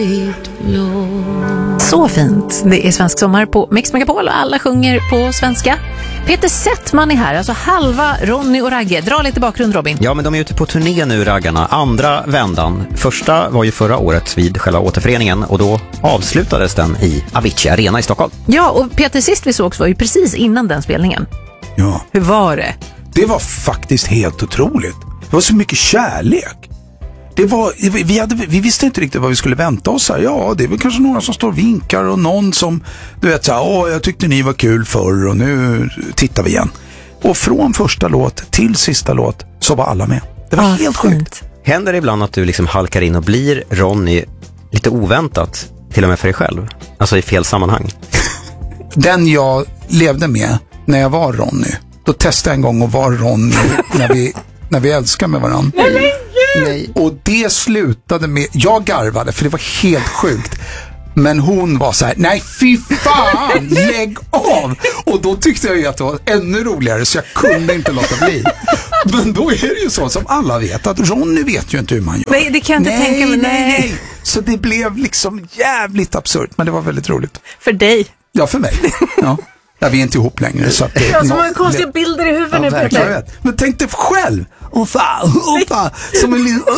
Så fint. Det är svensk sommar på Mix Megapol och alla sjunger på svenska. Peter Settman är här, alltså halva Ronny och Ragge. Dra lite bakgrund, Robin. Ja, men de är ute på turné nu, raggarna. Andra vändan. Första var ju förra året vid själva återföreningen och då avslutades den i Avicii Arena i Stockholm. Ja, och Peter sist vi såg var ju precis innan den spelningen. Ja. Hur var det? Det var faktiskt helt otroligt. Det var så mycket kärlek. Det var, vi visste inte riktigt vad vi skulle vänta oss här. Ja, det är väl kanske några som står och vinkar och någon som, du vet så här, jag tyckte ni var kul förr och nu tittar vi igen. Och från första låt till sista låt så var alla med. Det var helt sjukt. Händer det ibland att du liksom halkar in och blir Ronny lite oväntat, till och med för dig själv? Alltså i fel sammanhang. Den jag levde med när jag var Ronny, då testade jag en gång att vara Ronny när vi älskar med varandra. Nej. Och det slutade med, jag garvade för det var helt sjukt. Men hon var så här: nej fy fan, lägg av. Och då tyckte jag ju att det var ännu roligare, så jag kunde inte låta bli. Men då är det ju så som alla vet, att Ronny vet ju inte hur man gör. Nej, det kan jag inte tänka mig. Nej. Så det blev liksom jävligt absurt, men det var väldigt roligt. För dig. Ja, för mig. Ja. Ja, vi är inte ihop längre. Så att det så många konstiga bilder i huvudet nu, Peter. Men tänk dig själv. Fan. Som en liten...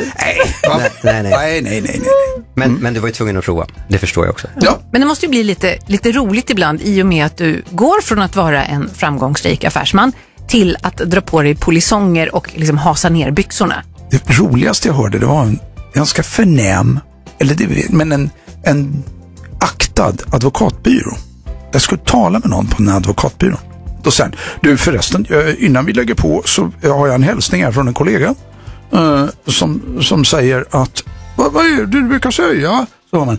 Nej. Men du var ju tvungen att prova. Det förstår jag också. Ja. Men det måste ju bli lite roligt ibland i och med att du går från att vara en framgångsrik affärsman till att dra på dig polisonger och liksom hasa ner byxorna. Det roligaste jag hörde, det var en ganska förnäm, en aktad advokatbyrå. Jag skulle tala med någon på en advokatbyrå. Då sen, du förresten, innan vi lägger på så har jag en hälsning här från en kollega som säger att vad är det du brukar säga? Så har man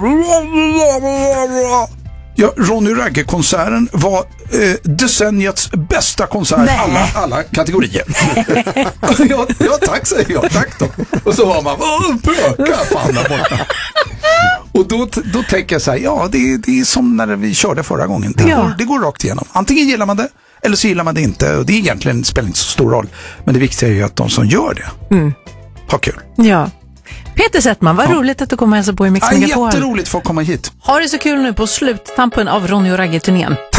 ja, Ronny Ragge-konserten var decenniets bästa konsert, alla kategorier. ja, tack säger jag, tack då. Och så har man, pöka fan där borta. Och då tänker jag så här, ja, det är som när vi körde förra gången. Det går rakt igenom. Antingen gillar man det, eller så gillar man det inte. Och det egentligen spelar inte så stor roll. Men det viktiga är ju att de som gör det har kul. Ja. Peter Settman, vad roligt att du kommer hälsa på i Mix Megapol. Jätteroligt för att komma hit. Ha det så kul nu på sluttampen av Ronny och Ragge-turnén.